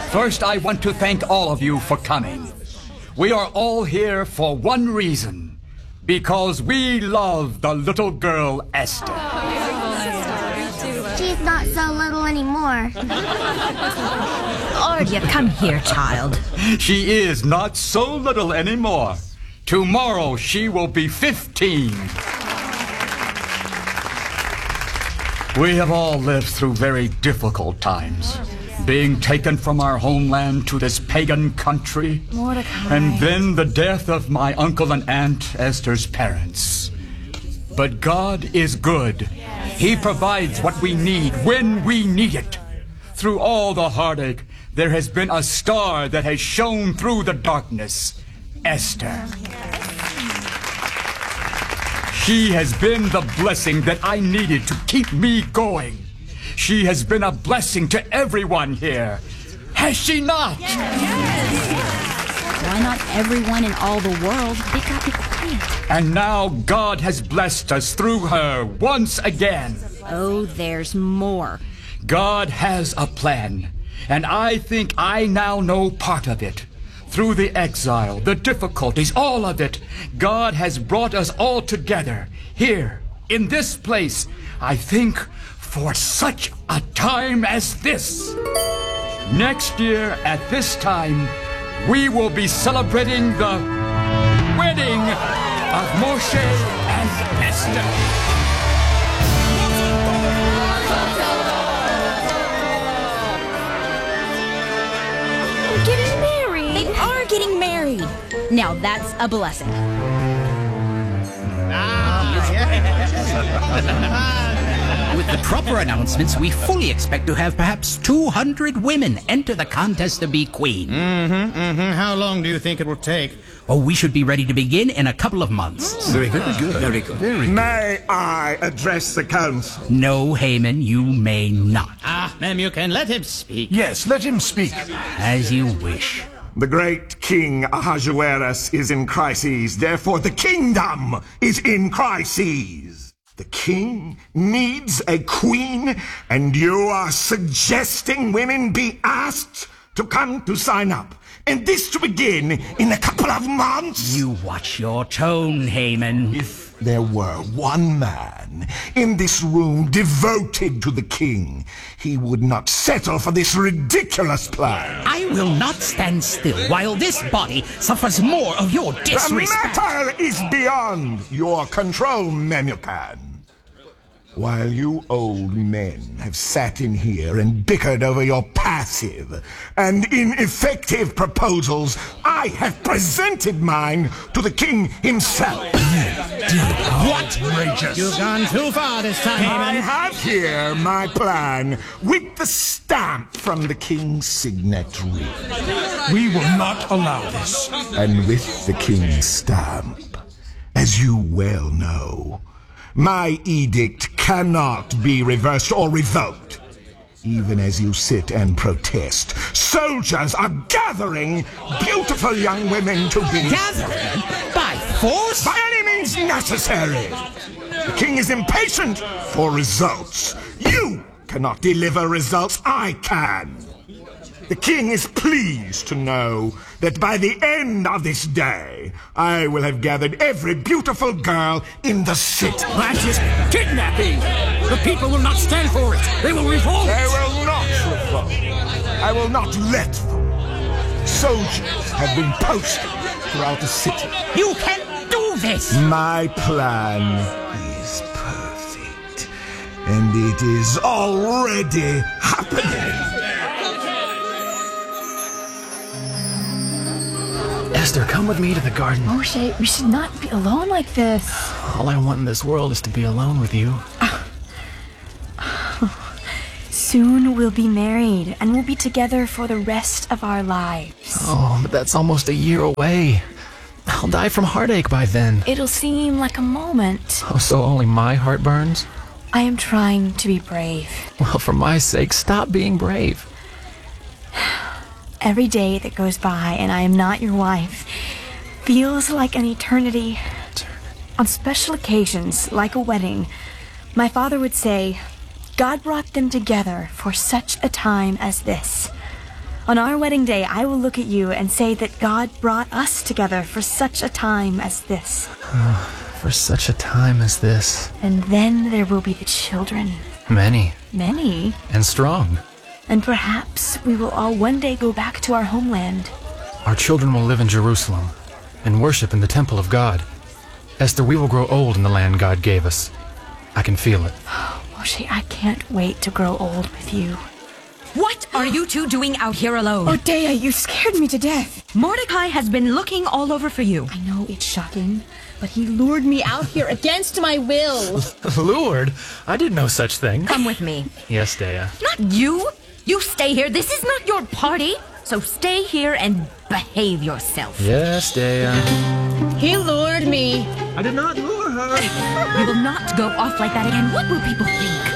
First, I want to thank all of you for coming. We are all here for one reason. Because we love the little girl, Esther. She's not so little anymore. Ardia, come here, child. She is not so little anymore. Tomorrow she will be 15. We have all lived through very difficult times. Being taken from our homeland to this pagan country. Mordecai. And then the death of my uncle and aunt, Esther's parents. But God is good. He provides what we need when we need it. Through all the heartache, there has been a star that has shone through the darkness. Esther. She has been the blessing that I needed to keep me going. She has been a blessing to everyone here. Has she not? Yes. Why not everyone in all the world? They got be quiet. And now God has blessed us through her once again. Oh, there's more. God has a plan, and I think I now know part of it. Through the exile, the difficulties, all of it, God has brought us all together here, in this place, I think, for such a time as this. Next year, at this time, we will be celebrating the wedding of Moshe and Esther. Getting married. Now that's a blessing. With the proper announcements, we fully expect to have perhaps 200 women enter the contest to be queen. How long do you think it will take? Oh, we should be ready to begin in a couple of months. Very good. Very good. May I address the council? No, Haman, you may not. Ma'am, you can let him speak. Yes, let him speak. As you wish. The great King Ahasuerus is in crises, therefore the kingdom is in crises. The king needs a queen, and you are suggesting women be asked to come to sign up. And this to begin in a couple of months? You watch your tone, Haman. If there were one man in this room devoted to the king, he would not settle for this ridiculous plan. I will not stand still while this body suffers more of your disrespect. The matter is beyond your control, Memucan. While you old men have sat in here and bickered over your passive and ineffective proposals, I have presented mine to the king himself. Outrageous! You've gone too far this time, I Haman. have here my plan with the stamp from the king's signet ring. We will not allow this. And with the king's stamp, as you well know, my edict cannot be reversed or revoked. Even as you sit and protest, soldiers are gathering beautiful young women to be... Gathering? By force? By any means necessary. The king is impatient for results. You cannot deliver results. I can. The king is pleased to know that by the end of this day, I will have gathered every beautiful girl in the city. That is kidnapping! The people will not stand for it! They will revolt! They will not revolt. I will not let them. Soldiers have been posted throughout the city. You can do this! My plan is perfect, and it is already happening. Esther, come with me to the garden. Moshe, we should not be alone like this. All I want in this world is to be alone with you. Soon we'll be married, and we'll be together for the rest of our lives. Oh, but that's almost a year away. I'll die from heartache by then. It'll seem like a moment. Oh, so only my heart burns? I am trying to be brave. Well, for my sake, stop being brave. Every day that goes by and I am not your wife feels like an eternity. On special occasions, like a wedding, my father would say, God brought them together for such a time as this. On our wedding day, I will look at you and say that God brought us together for such a time as this. For such a time as this. And then there will be the children. Many. Many. And strong. And perhaps we will all one day go back to our homeland. Our children will live in Jerusalem and worship in the temple of God. Esther, we will grow old in the land God gave us. I can feel it. Moshe, I can't wait to grow old with you. What are you two doing out here alone? Oh, Dea, you scared me to death. Mordecai has been looking all over for you. I know it's shocking, but he lured me out here against my will. Lured? I did no such thing. Come with me. Yes, Dea. Not you. You stay here. This is not your party. So stay here and behave yourself. Yes, Dea. He lured me. I did not lure her. You will not go off like that again. What will people think?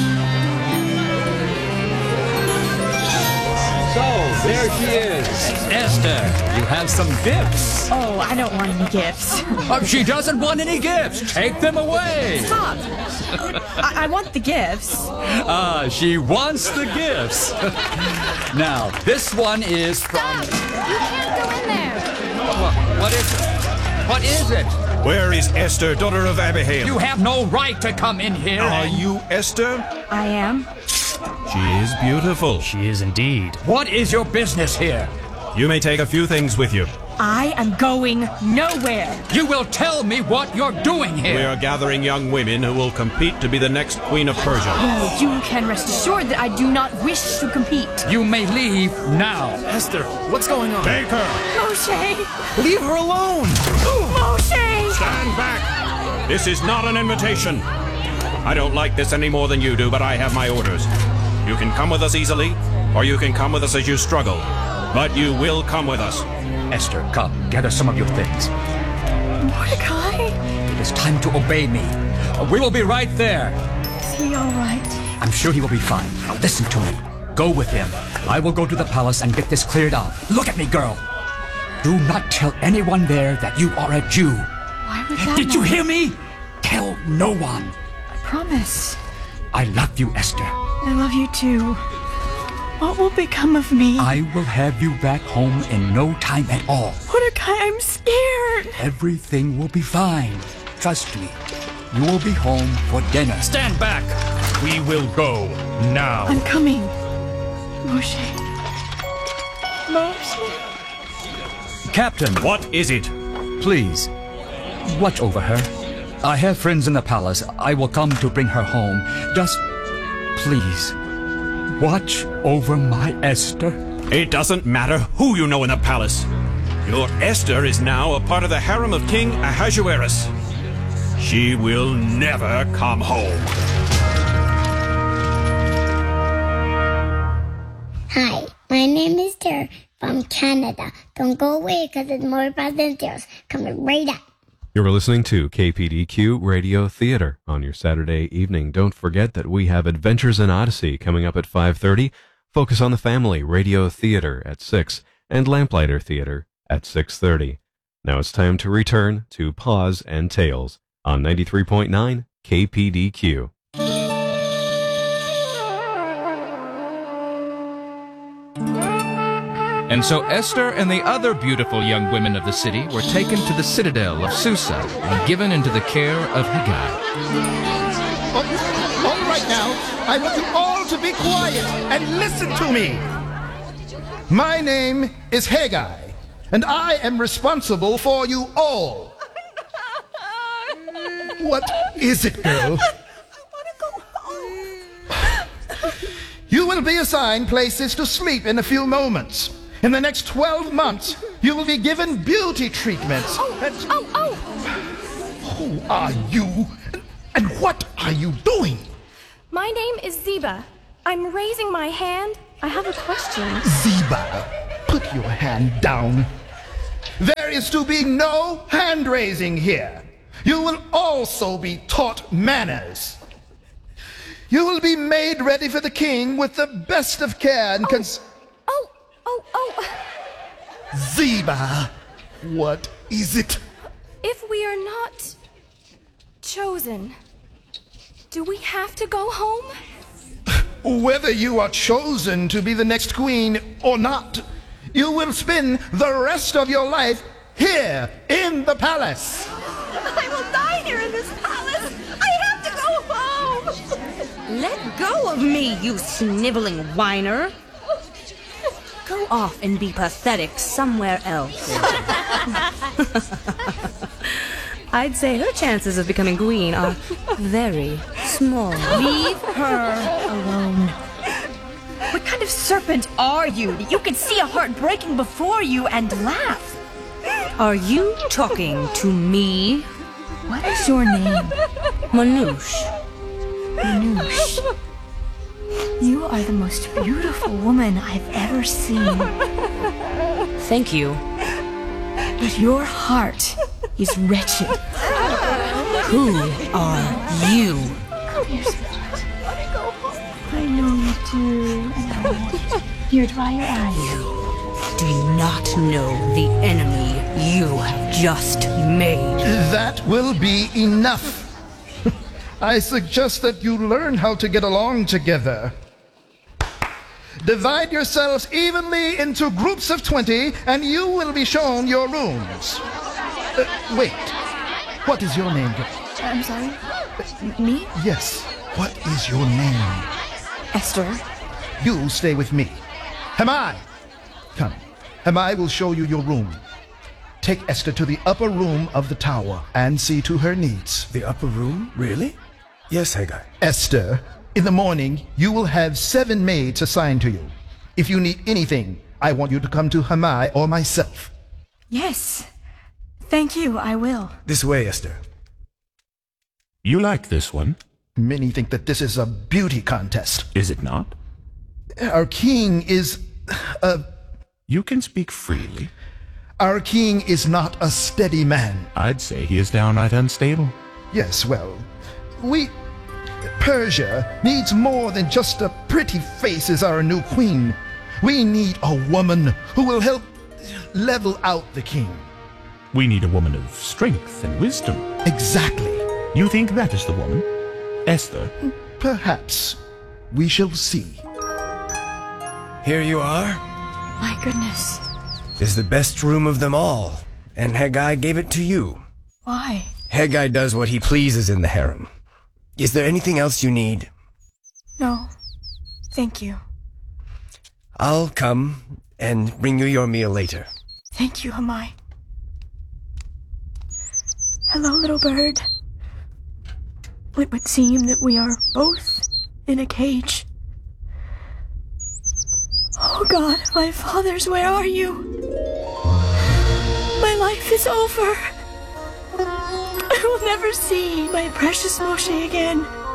So, there she is. Esther, you have some gifts. Oh, I don't want any gifts. She doesn't want any gifts. Take them away. Stop. I want the gifts. She wants the gifts. Now, this one is from... Stop! You can't go in there. What is it? What is it? Where is Esther, daughter of Abihail? You have no right to come in here. Are you Esther? I am. She is beautiful. She is indeed. What is your business here? You may take a few things with you. I am going nowhere. You will tell me what you're doing here. We are gathering young women who will compete to be the next queen of Persia. No, you can rest assured that I do not wish to compete. You may leave now. Esther, what's going on? Take her! Moshe! Leave her alone! Moshe! Stand back! This is not an invitation. I don't like this any more than you do, but I have my orders. You can come with us easily, or you can come with us as you struggle. But you will come with us. Esther, come, gather some of your things. Mordecai? It is time to obey me. We will be right there. Is he all right? I'm sure he will be fine. Now listen to me. Go with him. I will go to the palace and get this cleared up. Look at me, girl. Do not tell anyone there that you are a Jew. Why would that Did you matter? hear me? Tell no one. I promise. I love you, Esther. I love you too. What will become of me? I will have you back home in no time at all. Mordecai, I'm scared. Everything will be fine. Trust me. You will be home for dinner. Stand back! We will go now. I'm coming. Moshe. Moshe. Captain, What is it? please, watch over her. I have friends in the palace. I will come to bring her home. Just, please, watch over my Esther. It doesn't matter who you know in the palace. Your Esther is now a part of the harem of King Ahasuerus. She will never come home. Hi, my name is Tara from Canada. Don't go away because there's more Presidentials coming right up. You're listening to KPDQ Radio Theater on your Saturday evening. Don't forget that we have Adventures in Odyssey coming up at 5:30, Focus on the Family Radio Theater at 6, and Lamplighter Theater at 6:30. Now it's time to return to Paws and Tales on 93.9 KPDQ. And so Esther and the other beautiful young women of the city were taken to the citadel of Susa and given into the care of Hegai. All right now, I want you all to be quiet and listen to me. My name is Hegai, and I am responsible for you all. What is it, girl? You will be assigned places to sleep in a few moments. In the next 12 months, you will be given beauty treatments. Who are you? And what are you doing? My name is Ziba. I'm raising my hand. I have a question. Ziba, put your hand down. There is to be no hand raising here. You will also be taught manners. You will be made ready for the king with the best of care and Ziba, what is it? If we are not chosen, do we have to go home? whether you are chosen to be the next queen or not, you will spend the rest of your life here in the palace. I will die here in this palace. I have to go home. Let go of me, you sniveling whiner. Go off and be pathetic somewhere else. I'd say her chances of becoming queen are very small. Leave her alone. What kind of serpent are you that you can see a heart breaking before you and laugh? Are you talking to me? What is your name? Manouche. Manouche. You are the most beautiful woman I've ever seen. Thank you. But your heart is wretched. Who are you? Come here, sweetheart. I know you do, and I want you. Here, dry your eyes. You do not know the enemy you have just made. That will be enough. I suggest that you learn how to get along together. Divide yourselves evenly into groups of 20, and you will be shown your rooms. Wait. What is your name? I'm sorry? Me? Yes. What is your name? Esther. You stay with me. Hamai! Come. Hamai will show you your room. Take Esther to the upper room of the tower and see to her needs. The upper room? Really? Yes, Haggai. Esther, in the morning, you will have 7 maids assigned to you. If you need anything, I want you to come to Hamai or myself. Yes. Thank you, I will. This way, Esther. You like this one? Many think that this is a beauty contest. Is it not? Our king is You can speak freely. Our king is not a steady man. I'd say he is downright unstable. Yes, well, Persia needs more than just a pretty face as our new queen. We need a woman who will help level out the king. We need a woman of strength and wisdom. Exactly. You think that is the woman? Esther? Perhaps. We shall see. Here you are. My goodness. This is the best room of them all, and Haggai gave it to you. Why? Haggai does what he pleases in the harem. Is there anything else you need? No. Thank you. I'll come and bring you your meal later. Thank you, Hamai. Hello, little bird. It would seem that we are both in a cage. Oh God, my fathers, where are you? My life is over. I will never see my precious Moshe again.